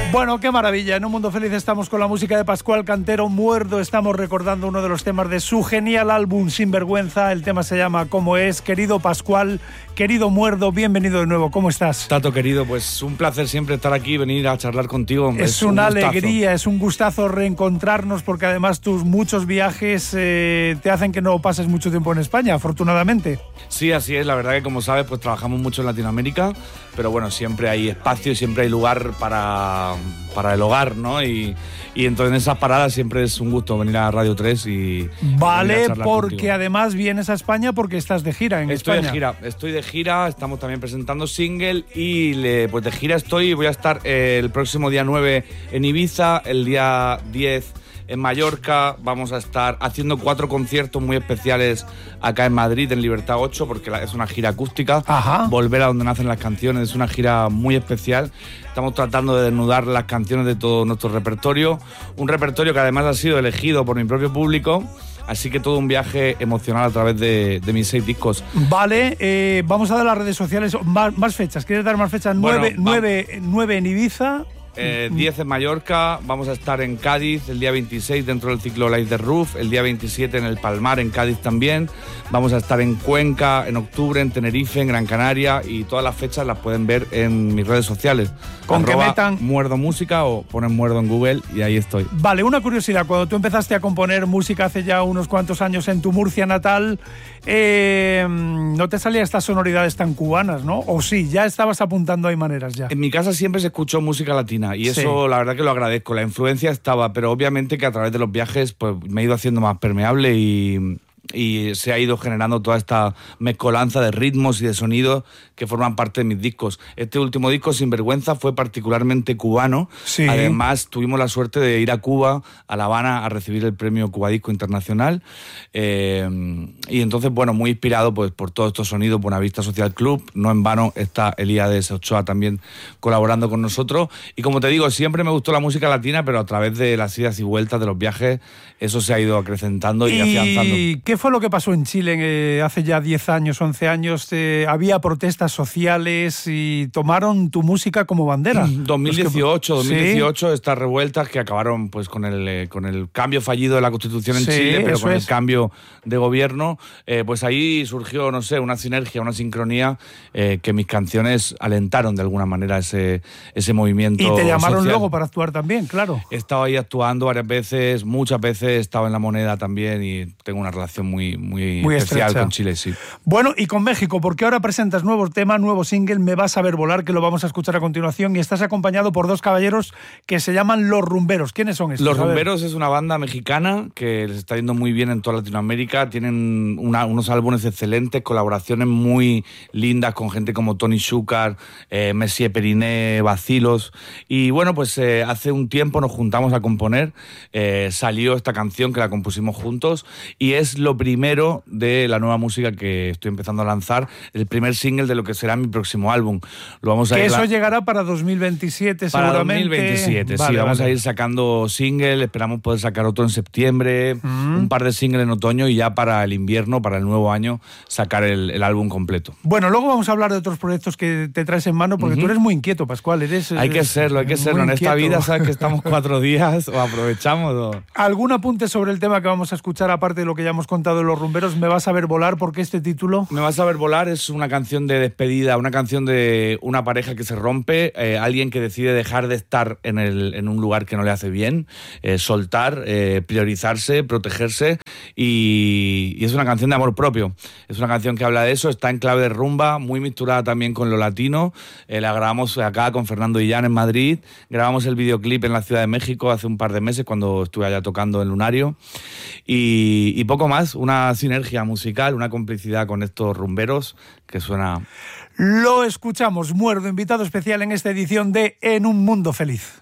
Bueno, qué maravilla. En Un Mundo Feliz estamos con la música de Pascual Cantero. Muerdo, estamos recordando uno de los temas de su genial álbum Sinvergüenza. El tema se llama ¿Cómo es? Querido Pascual, querido Muerdo, bienvenido de nuevo. ¿Cómo estás? Tato, querido, pues un placer siempre estar aquí, venir a charlar contigo. Es una alegría, es un gustazo reencontrarnos, porque además tus muchos viajes te hacen que no pases mucho tiempo en España, afortunadamente. Sí, así es. La verdad que, como sabes, pues trabajamos mucho en Latinoamérica, pero bueno, siempre hay espacio y siempre hay lugar para el hogar, ¿no? Y entonces en esas paradas siempre es un gusto venir a Radio 3 y vale, porque contigo. Además vienes a España porque estás de gira en España. Estoy de gira, estamos también presentando single y pues de gira voy a estar el próximo día 9 en Ibiza, el día 10 en Mallorca, vamos a estar haciendo 4 conciertos muy especiales acá en Madrid, en Libertad 8, porque es una gira acústica. Ajá. Volver a donde nacen las canciones, es una gira muy especial. Estamos tratando de desnudar las canciones de todo nuestro repertorio, un repertorio que además ha sido elegido por mi propio público. Así que todo un viaje emocional a través de mis 6 discos. Vale, vamos a dar las redes sociales, más fechas. ¿Quieres dar más fechas? Bueno, 9 en Ibiza. 10 en Mallorca, vamos a estar en Cádiz el día 26 dentro del ciclo Live the Roof, el día 27 en el Palmar, en Cádiz también, vamos a estar en Cuenca en octubre, en Tenerife, en Gran Canaria, y todas las fechas las pueden ver en mis redes sociales. Con que metan Muerdo Música o ponen Muerdo en Google y ahí estoy. Vale, una curiosidad, cuando tú empezaste a componer música hace ya unos cuantos años en tu Murcia natal, no te salían estas sonoridades tan cubanas, ¿no? O sí, ya estabas apuntando ahí maneras ya. En mi casa siempre se escuchó música latina y eso sí, la verdad que lo agradezco. La influencia estaba, pero obviamente que a través de los viajes pues me he ido haciendo más permeable y se ha ido generando toda esta mezcolanza de ritmos y de sonidos que forman parte de mis discos. Este último disco, Sinvergüenza, fue particularmente cubano. Sí. Además, tuvimos la suerte de ir a Cuba, a La Habana, a recibir el premio Cuba Disco Internacional. Y entonces, bueno, muy inspirado pues por todos estos sonidos, Buenavista Social Club. No en vano está Elías Ochoa también colaborando con nosotros. Y como te digo, siempre me gustó la música latina, pero a través de las idas y vueltas de los viajes, eso se ha ido acrecentando y afianzando. ¿Y qué fue lo que pasó en Chile hace ya 10 años, 11 años? Había protestas sociales y tomaron tu música como bandera. 2018, ¿Sí? Estas revueltas que acabaron pues con el cambio fallido de la Constitución en Chile, pero con el cambio de gobierno, pues ahí surgió, no sé, una sinergia, una sincronía que mis canciones alentaron de alguna manera ese movimiento. Y te llamaron social. luego para actuar también, claro. He estado ahí actuando varias veces, muchas veces he estado en La Moneda también y tengo una relación muy especial estrecha con Chile, sí. Bueno, y con México, porque ahora presentas nuevo tema, nuevo single, Me vas a ver volar, que lo vamos a escuchar a continuación, y estás acompañado por 2 caballeros que se llaman Los Rumberos. ¿Quiénes son estos? Los Rumberos es una banda mexicana que les está yendo muy bien en toda Latinoamérica. Tienen unos álbumes excelentes, colaboraciones muy lindas con gente como Tony Xúcar, Messier Periné, Bacilos. Y bueno, pues hace un tiempo nos juntamos a componer. Salió esta canción que la compusimos juntos y es lo primero de la nueva música que estoy empezando a lanzar, el primer single de lo que será mi próximo álbum. Lo vamos a que eso llegará para 2027 seguramente. Para 2027, vale, sí, vamos a ir sacando single, esperamos poder sacar otro en septiembre, un par de singles en otoño y ya para el invierno, para el nuevo año, sacar el álbum completo. Bueno, luego vamos a hablar de otros proyectos que te traes en mano, porque tú eres muy inquieto, Pascual. Hay que serlo. En esta vida, sabes que estamos 4 días, o aprovechamos. ¿Algún apunte sobre el tema que vamos a escuchar, aparte de lo que ya hemos contado de Los Rumberos? Me vas a ver volar, ¿por qué este título? Me vas a ver volar es una canción de despedida, una canción de una pareja que se rompe, alguien que decide dejar de estar en un lugar que no le hace bien, soltar, priorizarse, protegerse, y es una canción de amor propio. Es una canción que habla de eso, está en clave de rumba, muy mixturada también con lo latino. La grabamos acá con Fernando Illán en Madrid, grabamos el videoclip en la Ciudad de México hace un par de meses cuando estuve allá tocando en Lunario, y poco más, una sinergia musical, una complicidad con estos rumberos que suena... Lo escuchamos, Muerdo, invitado especial en esta edición de En un Mundo Feliz.